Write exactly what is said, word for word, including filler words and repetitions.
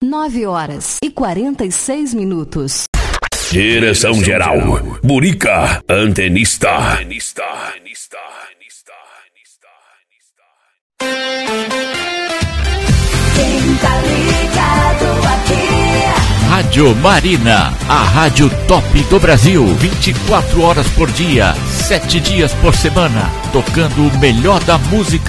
nove horas e quarenta e seis minutos. Direção geral, Burica, antenista. antenista. Quem tá ligado aqui? Rádio Marina, a rádio top do Brasil, vinte e quatro horas por dia, sete dias por semana, tocando o melhor da música